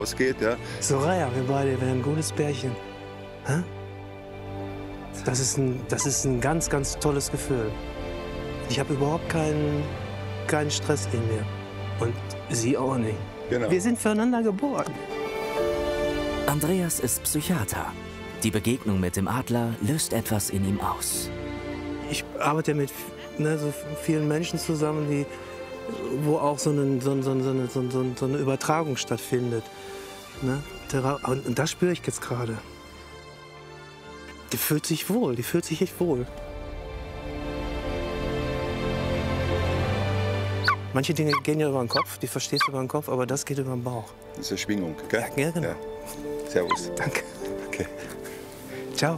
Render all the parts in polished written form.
ausgeht. Ja. Soraya, wir beide wären ein gutes Pärchen. Hä? Das ist ein ganz, ganz tolles Gefühl. Ich habe überhaupt keinen Stress in mir. Und sie auch nicht. Genau. Wir sind füreinander geboren. Andreas ist Psychiater. Die Begegnung mit dem Adler löst etwas in ihm aus. Ich arbeite mit so vielen Menschen zusammen, wo auch so eine Übertragung stattfindet. Ne? Und das spüre ich jetzt gerade. Die fühlt sich wohl, die fühlt sich echt wohl. Manche Dinge gehen ja über den Kopf, die verstehst du über den Kopf, aber das geht über den Bauch. Das ist eine Schwingung, gell? Ja, genau. Ja. Servus. Danke. Okay. Ciao.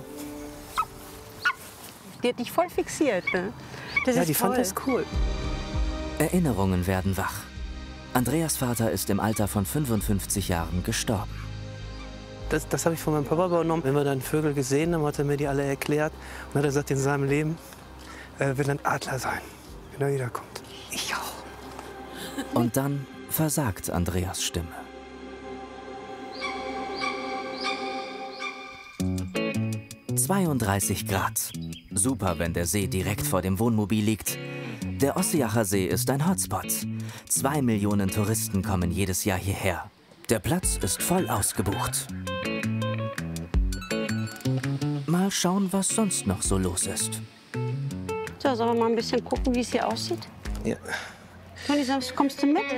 Die hat dich voll fixiert, ne? Das Ja, ist die toll. fand das cool. Erinnerungen werden wach. Andreas Vater ist im Alter von 55 Jahren gestorben. Das habe ich von meinem Papa übernommen. Wenn wir dann Vögel gesehen haben, hat er mir die alle erklärt. Und hat er gesagt, in seinem Leben will ein Adler sein, wenn er wiederkommt. Ich auch. Und dann versagt Andreas Stimme. +32 Grad. Super, wenn der See direkt vor dem Wohnmobil liegt. Der Ossiacher See ist ein Hotspot. 2 Millionen Touristen kommen jedes Jahr hierher. Der Platz ist voll ausgebucht. Mal schauen, was sonst noch so los ist. So, sollen wir mal ein bisschen gucken, wie es hier aussieht? Ja. Toni, kommst du mit?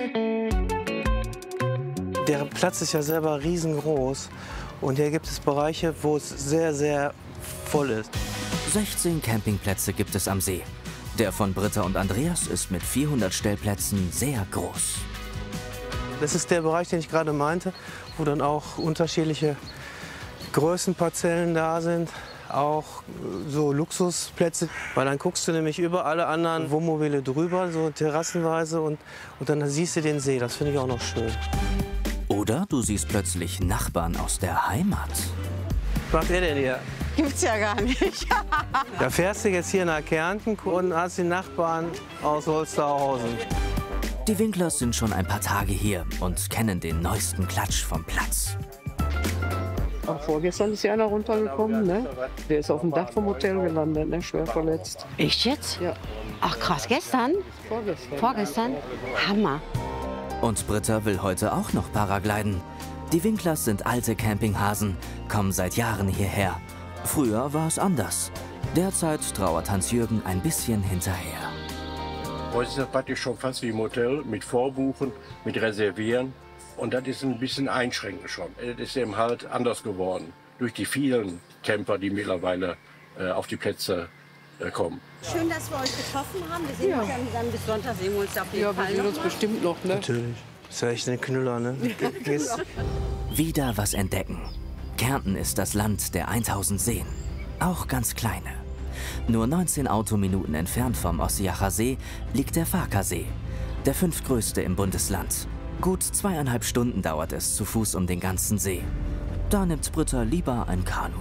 Der Platz ist ja selber riesengroß. Und hier gibt es Bereiche, wo es sehr, sehr voll ist. 16 Campingplätze gibt es am See. Der von Britta und Andreas ist mit 400 Stellplätzen sehr groß. Das ist der Bereich, den ich gerade meinte, wo dann auch unterschiedliche Größenparzellen da sind. Auch so Luxusplätze, weil dann guckst du nämlich über alle anderen Wohnmobile drüber, so terrassenweise, und dann siehst du den See. Das finde ich auch noch schön. Oder du siehst plötzlich Nachbarn aus der Heimat. Was macht der denn hier? Gibt's ja gar nicht. Da fährst du jetzt hier nach Kärnten und hast die Nachbarn aus Holsterhausen. Die Winklers sind schon ein paar Tage hier und kennen den neuesten Klatsch vom Platz. Auch vorgestern ist ja einer runtergekommen, ne? Der ist auf dem Dach vom Hotel gelandet, ne? Schwer verletzt. Echt jetzt? Ja. Ach krass, gestern? Vorgestern. Vorgestern? Hammer. Und Britta will heute auch noch Paragliden. Die Winklers sind alte Campinghasen, kommen seit Jahren hierher. Früher war es anders. Derzeit trauert Hans-Jürgen ein bisschen hinterher. Heute ist das praktisch schon fast wie im Hotel, mit Vorbuchen, mit Reservieren. Und das ist ein bisschen einschränkend schon. Es ist eben halt anders geworden, durch die vielen Camper, die mittlerweile auf die Plätze kommen. Schön, dass wir euch getroffen haben. Wir sehen uns ja dann bis Sonntag, sehen wir uns auf jeden Ja, wir Fall sehen noch uns mal. bestimmt noch, ne? Natürlich. Ist ja echt ein Knüller, ne? Wieder was entdecken. Kärnten ist das Land der 1000 Seen. Auch ganz kleine. Nur 19 Autominuten entfernt vom Ossiacher See liegt der Farkasee, der 5. größte im Bundesland. Gut 2,5 Stunden dauert es zu Fuß um den ganzen See. Da nimmt Britta lieber ein Kanu.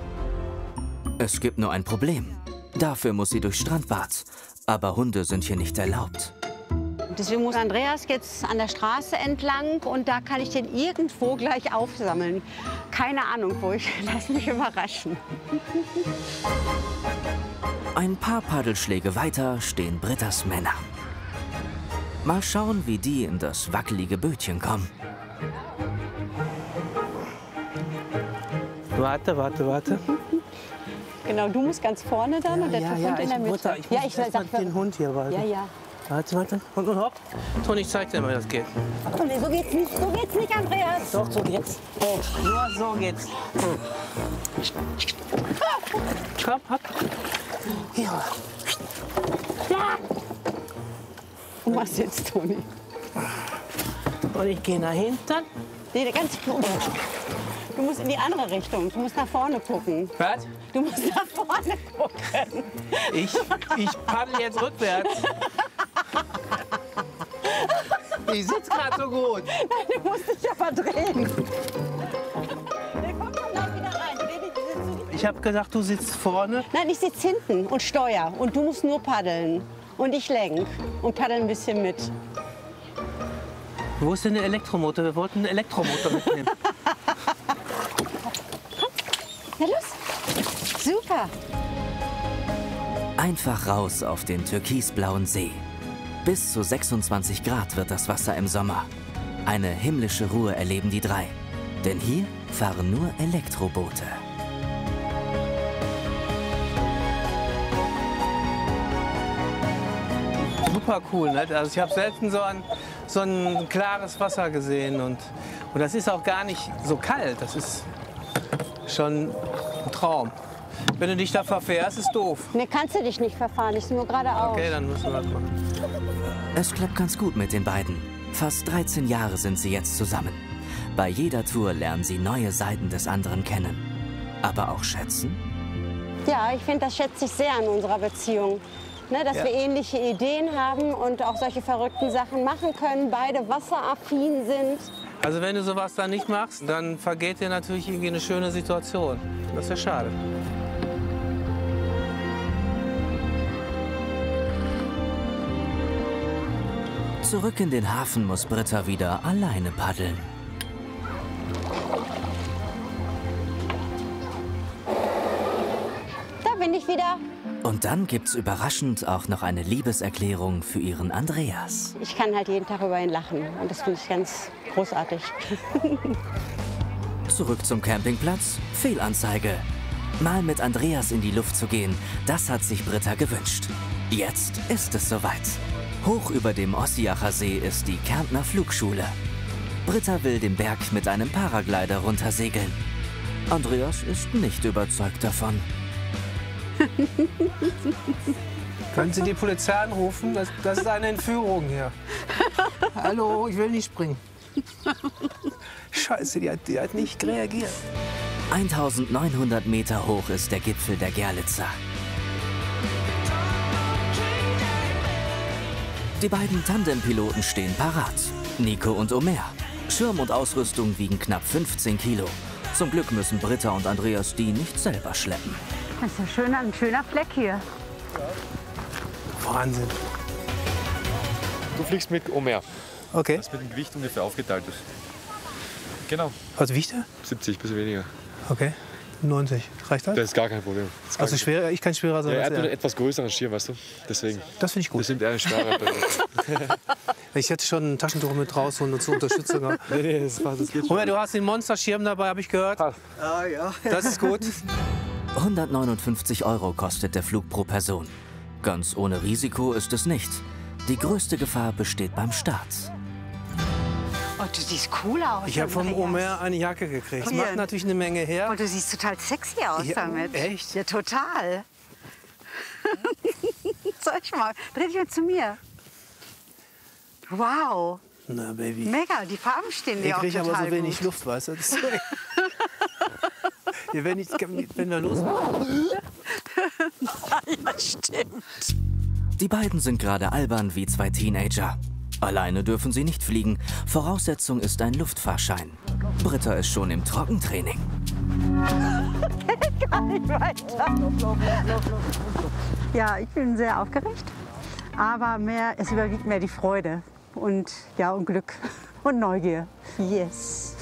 Es gibt nur ein Problem. Dafür muss sie durchs Strandbad. Aber Hunde sind hier nicht erlaubt. Deswegen muss Andreas jetzt an der Straße entlang und da kann ich den irgendwo gleich aufsammeln. Keine Ahnung wo, ich lasse mich überraschen. Ein paar Paddelschläge weiter stehen Brittas Männer. Mal schauen, wie die in das wackelige Bötchen kommen. Warte. Genau, du musst ganz vorne dann und der Hund in der Mitte. Ich muss erst mal den Hund hier weiter. Ja. Warte. Und hopp. Toni, ich zeig dir mal, wie das geht. Toni, so geht's nicht, Andreas. Doch, so geht's. Nur so geht's. Komm, hopp. Ja. Und was jetzt, Toni? Und ich gehe nach hinten. Nee, ganz klar. Du musst in die andere Richtung. Du musst nach vorne gucken. Was? Du musst nach vorne gucken. Ich paddel jetzt rückwärts. Ich sitze gerade so gut. Nein, du musst dich aber drehen. Der kommt schon gleich wieder rein. Ich habe gesagt, du sitzt vorne. Nein, ich sitze hinten und steuer. Und du musst nur paddeln. Und ich lenk und paddel ein bisschen mit. Wo ist denn der Elektromotor? Wir wollten einen Elektromotor mitnehmen. Ja, los. Super. Einfach raus auf den türkisblauen See. Bis zu 26 Grad wird das Wasser im Sommer. Eine himmlische Ruhe erleben die drei. Denn hier fahren nur Elektroboote. Super cool, ne? Also ich habe selten so ein klares Wasser gesehen und das ist auch gar nicht so kalt. Das ist schon ein Traum. Wenn du dich da verfährst, ist doof. Ne, kannst du dich nicht verfahren, ich bin nur geradeaus. Okay, dann müssen wir das machen. Es klappt ganz gut mit den beiden. Fast 13 Jahre sind sie jetzt zusammen. Bei jeder Tour lernen sie neue Seiten des anderen kennen. Aber auch schätzen? Ja, ich finde, das schätze ich sehr an unserer Beziehung. Ne, dass wir ähnliche Ideen haben und auch solche verrückten Sachen machen können, beide wasseraffin sind. Also wenn du sowas dann nicht machst, dann vergeht dir natürlich irgendwie eine schöne Situation. Das wäre schade. Zurück in den Hafen muss Britta wieder alleine paddeln. Da bin ich wieder. Und dann gibt's überraschend auch noch eine Liebeserklärung für ihren Andreas. Ich kann halt jeden Tag über ihn lachen und das finde ich ganz großartig. Zurück zum Campingplatz. Fehlanzeige. Mal mit Andreas in die Luft zu gehen, das hat sich Britta gewünscht. Jetzt ist es soweit. Hoch über dem Ossiacher See ist die Kärntner Flugschule. Britta will den Berg mit einem Paraglider runtersegeln. Andreas ist nicht überzeugt davon. Können Sie die Polizei anrufen? Das ist eine Entführung hier. Hallo, ich will nicht springen. Scheiße, die hat nicht reagiert. 1900 Meter hoch ist der Gipfel der Gerlitzer. Die beiden Tandempiloten stehen parat. Nico und Omer. Schirm und Ausrüstung wiegen knapp 15 Kilo. Zum Glück müssen Britta und Andreas die nicht selber schleppen. Das ist ja ein schöner Fleck hier. Wahnsinn. Du fliegst mit Omer, Okay. was mit dem Gewicht ungefähr aufgeteilt ist. Genau, Was wiegt er? 70, bisschen weniger. Okay. 90. Reicht das? Das ist gar kein Problem. Das ist gar Also kein schwerer, ich kann schwerer sein Ja, er als hat nur einen er. etwas größeren Schirm, weißt du? Deswegen. Das finde ich Wir gut. sind eher ein schwerer Pilot. Ich hätte schon ein Taschentuch mit rausholen und zur Unterstützung gehabt. Nee, das geht Moment, du hast den Monsterschirm dabei, habe ich gehört. Ah ja. Das ist gut. 159 € kostet der Flug pro Person. Ganz ohne Risiko ist es nicht. Die größte Gefahr besteht beim Start. Oh, du siehst cool aus. Ich habe vom Andreas. Omer eine Jacke gekriegt. Das Hier. macht natürlich eine Menge her. Und du siehst total sexy aus Ja, damit. echt? Ja, total. Zeig mal, dreh dich mal zu mir. Wow, Na, Baby. mega, die Farben stehen Ich dir auch kriege total aber so wenig gut. Luft, weißt du? Deswegen. Ja, wenn wir losmachen. Ja, stimmt. Die beiden sind gerade albern wie zwei Teenager. Alleine dürfen sie nicht fliegen. Voraussetzung ist ein Luftfahrschein. Britta ist schon im Trockentraining. Gar nicht weiter. Ja, ich bin sehr aufgeregt, aber es überwiegt mehr die Freude und Glück und Neugier. Yes.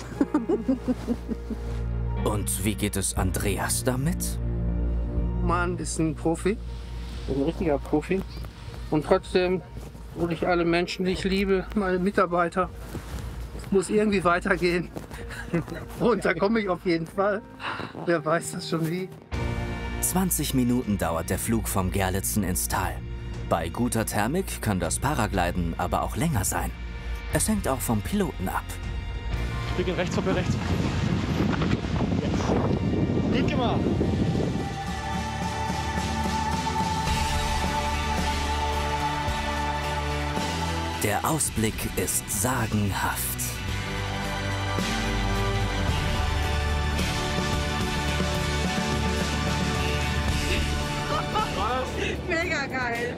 Und wie geht es Andreas damit? Mann ist ein Profi, ein richtiger Profi. Und trotzdem will ich alle Menschen, die ich liebe, meine Mitarbeiter, es muss irgendwie weitergehen. Und da komme ich auf jeden Fall. Wer weiß das schon wie. 20 Minuten dauert der Flug vom Gerlitzen ins Tal. Bei guter Thermik kann das Paragliden aber auch länger sein. Es hängt auch vom Piloten ab. Wir gehen rechts, vorbei rechts. Gut gemacht. Der Ausblick ist sagenhaft. Mega geil.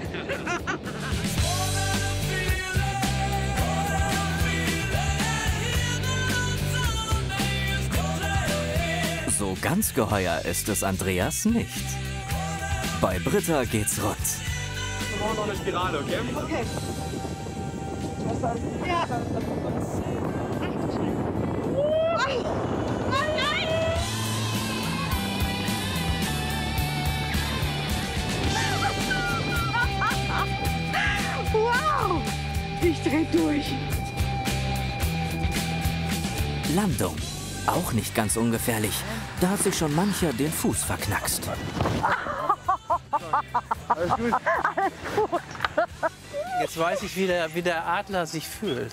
So ganz geheuer ist es Andreas nicht. Bei Britta geht's rund. Wir brauchen noch eine Spirale, okay? Okay. Wow! Ich dreh durch. Landung. Auch nicht ganz ungefährlich. Da hat sich schon mancher den Fuß verknackst. Jetzt weiß ich, wie der Adler sich fühlt.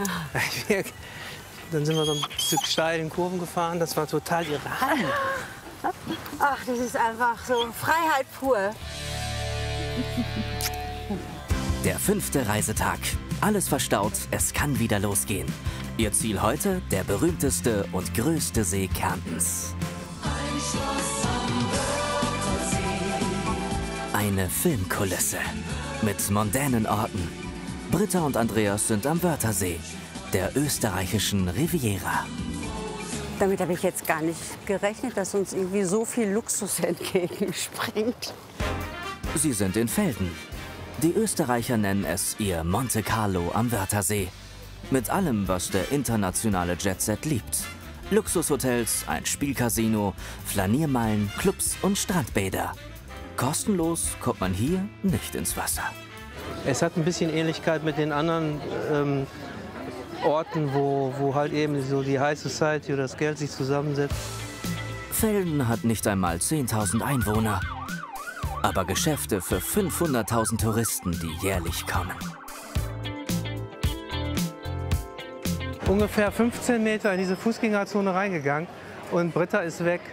Dann sind wir so ein Stück steil in Kurven gefahren. Das war total irre. Ach, das ist einfach so Freiheit pur. Der 5. Reisetag. Alles verstaut, es kann wieder losgehen. Ihr Ziel heute, der berühmteste und größte See Kärntens. Eine Filmkulisse mit mondänen Orten. Britta und Andreas sind am Wörthersee, der österreichischen Riviera. Damit habe ich jetzt gar nicht gerechnet, dass uns irgendwie so viel Luxus entgegenspringt. Sie sind in Velden. Die Österreicher nennen es ihr Monte Carlo am Wörthersee. Mit allem, was der internationale Jetset liebt. Luxushotels, ein Spielcasino, Flaniermeilen, Clubs und Strandbäder. Kostenlos kommt man hier nicht ins Wasser. Es hat ein bisschen Ähnlichkeit mit den anderen Orten, wo halt eben so die High Society oder das Geld sich zusammensetzt. Velden hat nicht einmal 10.000 Einwohner. Aber Geschäfte für 500.000 Touristen, die jährlich kommen. Ungefähr 15 Meter in diese Fußgängerzone reingegangen und Britta ist weg.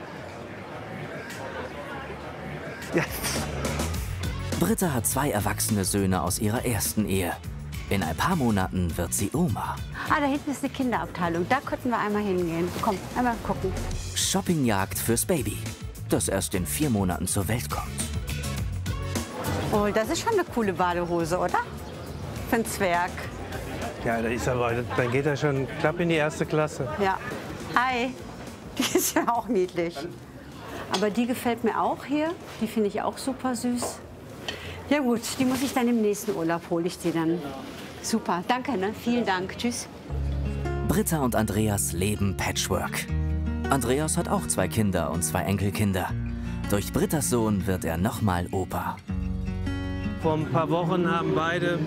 Ja. Britta hat 2 erwachsene Söhne aus ihrer ersten Ehe. In ein paar Monaten wird sie Oma. Ah, da hinten ist eine Kinderabteilung. Da könnten wir einmal hingehen. Komm, einmal gucken. Shoppingjagd fürs Baby, das erst in 4 Monaten zur Welt kommt. Oh, das ist schon eine coole Badehose, oder? Für einen Zwerg. Ja, das ist aber, dann geht er schon klapp in die erste Klasse. Ja. Hi. Die ist ja auch niedlich. Aber die gefällt mir auch hier. Die finde ich auch super süß. Ja gut, die muss ich dann im nächsten Urlaub hole ich die dann. Super, danke, ne? Vielen Dank. Tschüss. Britta und Andreas leben Patchwork. Andreas hat auch 2 Kinder und 2 Enkelkinder. Durch Brittas Sohn wird er nochmal Opa. Vor ein paar Wochen haben beide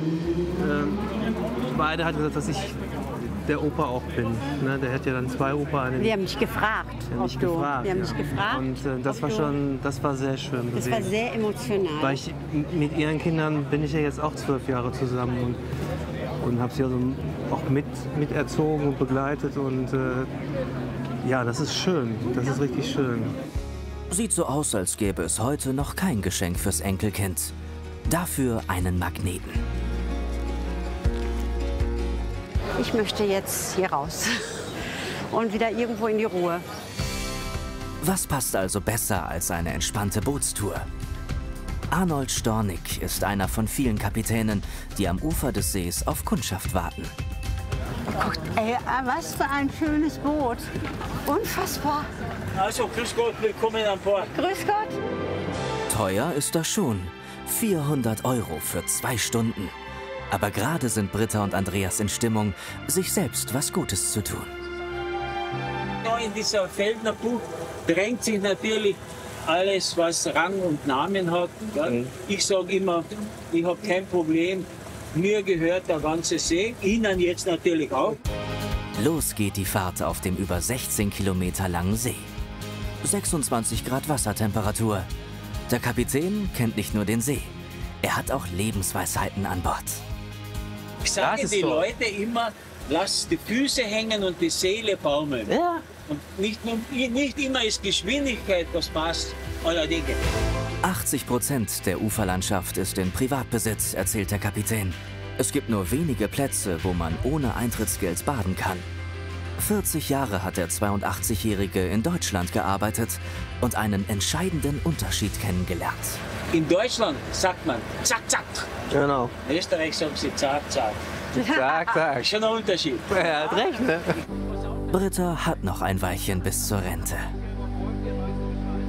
hat gesagt, dass ich der Opa auch bin. Ne? Der hat ja dann 2 Opa. Die haben mich gefragt. Die haben mich gefragt. Die haben mich gefragt. Und das war sehr schön. Das war sehr emotional. Weil mit ihren Kindern bin ich ja jetzt auch 12 Jahre zusammen und habe sie also auch miterzogen und begleitet. Und ja, das ist schön. Das ist richtig schön. Sieht so aus, als gäbe es heute noch kein Geschenk fürs Enkelkind. Dafür einen Magneten. Ich möchte jetzt hier raus und wieder irgendwo in die Ruhe. Was passt also besser als eine entspannte Bootstour? Arnold Stornig ist einer von vielen Kapitänen, die am Ufer des Sees auf Kundschaft warten. Guckt, ey, was für ein schönes Boot. Unfassbar. Also, grüß Gott, willkommen an Bord. Grüß Gott. Teuer ist das schon. 400 € für 2 Stunden. Aber gerade sind Britta und Andreas in Stimmung, sich selbst was Gutes zu tun. Ja, in dieser Veldener Bucht drängt sich natürlich alles, was Rang und Namen hat. Ja. Ich sage immer, ich habe kein Problem. Mir gehört der ganze See, Ihnen jetzt natürlich auch. Los geht die Fahrt auf dem über 16 Kilometer langen See. 26 Grad Wassertemperatur. Der Kapitän kennt nicht nur den See, er hat auch Lebensweisheiten an Bord. Ich sage den Leuten immer, lass die Füße hängen und die Seele baumeln. Ja. Und nicht immer ist Geschwindigkeit das Maß aller Dinge. 80% der Uferlandschaft ist in Privatbesitz, erzählt der Kapitän. Es gibt nur wenige Plätze, wo man ohne Eintrittsgeld baden kann. 40 Jahre hat der 82-Jährige in Deutschland gearbeitet und einen entscheidenden Unterschied kennengelernt. In Deutschland sagt man zack, zack. Genau. In Österreich sagen sie zack, zack. Zack, zack. Schon ein Unterschied. Er hat recht, ne? Britta hat noch ein Weilchen bis zur Rente.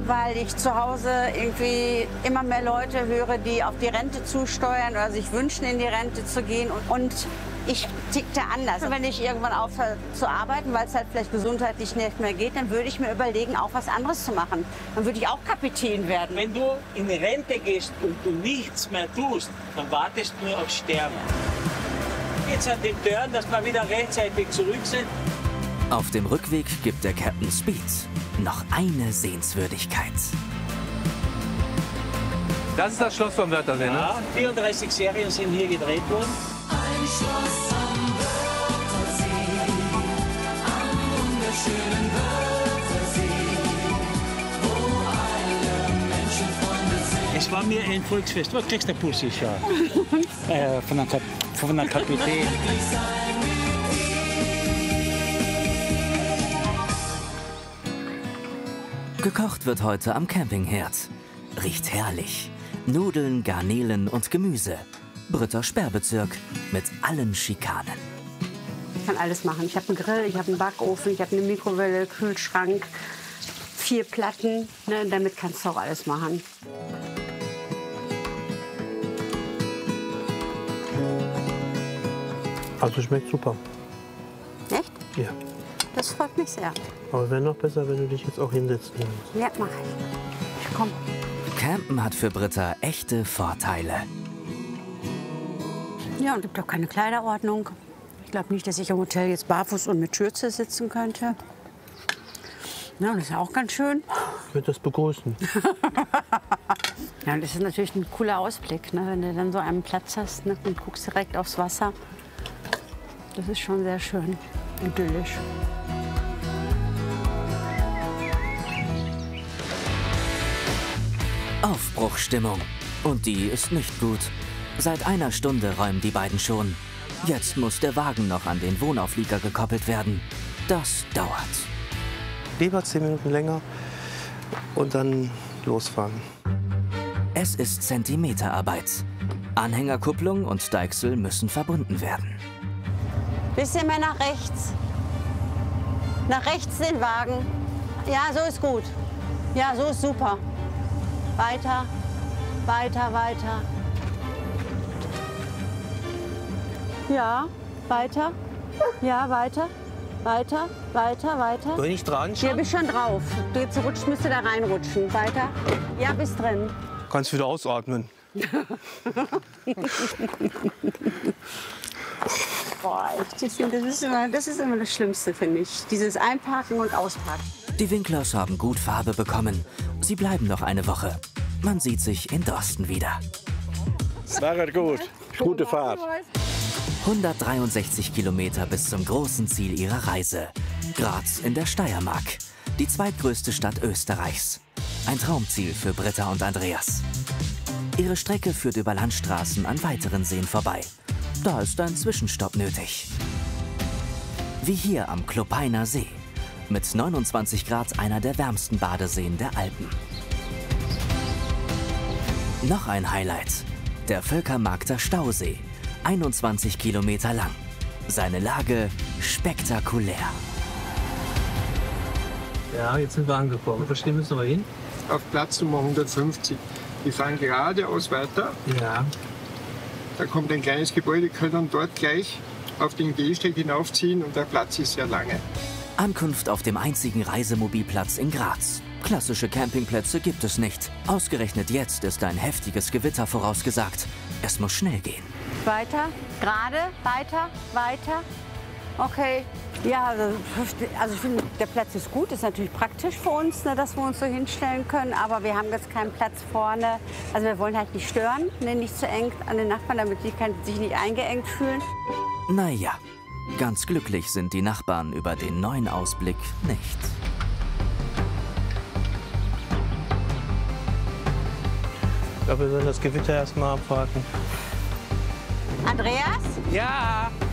weil ich zu Hause irgendwie immer mehr Leute höre, die auf die Rente zusteuern oder sich wünschen, in die Rente zu gehen. Und ich tickte anders. Wenn ich irgendwann aufhöre zu arbeiten, weil es halt vielleicht gesundheitlich nicht mehr geht, dann würde ich mir überlegen, auch was anderes zu machen. Dann würde ich auch Kapitän werden. Wenn du in Rente gehst und du nichts mehr tust, dann wartest du nur auf Sterben. Jetzt an den Türen, dass wir wieder rechtzeitig zurück sind. Auf dem Rückweg gibt der Captain Speed noch eine Sehenswürdigkeit. Das ist das Schloss vom Wörthersee, ne? Ja, 34 Serien sind hier gedreht worden. Ein Schloss am Wörthersee, am wunderschönen Wörthersee, wo alle Menschen Freunde sind. Es war mir ein Volksfest. Was kriegst du Pussy schon? Von der Kapitän. Gekocht wird heute am Campingherd. Riecht herrlich. Nudeln, Garnelen und Gemüse. Britter Sperrbezirk mit allen Schikanen. Ich kann alles machen. Ich habe einen Grill, ich habe einen Backofen, ich habe eine Mikrowelle, Kühlschrank, 4 Platten. Ne, damit kannst du auch alles machen. Also schmeckt super. Echt? Ja. Das freut mich sehr. Aber wäre noch besser, wenn du dich jetzt auch hinsetzt. Ja, mach ich. Komm. Campen hat für Britta echte Vorteile. Ja, und gibt auch keine Kleiderordnung. Ich glaube nicht, dass ich im Hotel jetzt barfuß und mit Schürze sitzen könnte. Ja, das ist auch ganz schön. Ich würde das begrüßen. Ja, und das ist natürlich ein cooler Ausblick, ne? Wenn du dann so einen Platz hast, ne? Und guckst direkt aufs Wasser. Das ist schon sehr schön, idyllisch. Aufbruchstimmung. Und die ist nicht gut. Seit einer Stunde räumen die beiden schon. Jetzt muss der Wagen noch an den Wohnauflieger gekoppelt werden. Das dauert. Lieber 10 Minuten länger und dann losfahren. Es ist Zentimeterarbeit. Anhängerkupplung und Deichsel müssen verbunden werden. Bisschen mehr nach rechts. Nach rechts den Wagen. Ja, so ist gut. Ja, so ist super. Weiter, weiter, weiter. Ja, weiter. Ja, weiter. Weiter, weiter, weiter. Soll ich dran Hier bist schon drauf. Du jetzt rutscht, müsste da reinrutschen. Weiter. Ja, bist drin. Kannst wieder ausatmen. Boah, echt, ich finde, das ist immer das Schlimmste, finde ich. Dieses Einparken und Ausparken. Die Winklers haben gut Farbe bekommen. Sie bleiben noch eine Woche. Man sieht sich in Dorsten wieder. War gut. Gute Fahrt. 163 Kilometer bis zum großen Ziel ihrer Reise. Graz in der Steiermark. Die zweitgrößte Stadt Österreichs. Ein Traumziel für Britta und Andreas. Ihre Strecke führt über Landstraßen an weiteren Seen vorbei. Da ist ein Zwischenstopp nötig. Wie hier am Klopeiner See. Mit 29 Grad einer der wärmsten Badeseen der Alpen. Noch ein Highlight. Der Völkermarkter Stausee. 21 Kilometer lang. Seine Lage spektakulär. Ja, jetzt sind wir angekommen. Wo stehen müssen wir hin? Auf Platz Nummer 150. Wir fahren geradeaus weiter. Ja. Da kommt ein kleines Gebäude, können dann dort gleich auf den Gehsteig hinaufziehen und der Platz ist sehr lange. Ankunft auf dem einzigen Reisemobilplatz in Graz. Klassische Campingplätze gibt es nicht. Ausgerechnet jetzt ist ein heftiges Gewitter vorausgesagt. Es muss schnell gehen. Weiter, gerade, weiter, weiter. Okay. Ja, also ich finde, der Platz ist gut. Ist natürlich praktisch für uns, ne, dass wir uns so hinstellen können. Aber wir haben jetzt keinen Platz vorne. Also wir wollen halt nicht stören, ne, nicht zu eng an den Nachbarn, damit die sich nicht eingeengt fühlen. Naja, ganz glücklich sind die Nachbarn über den neuen Ausblick nicht. Ich glaube, wir sollen das Gewitter erst mal abwarten. Andreas? Ja.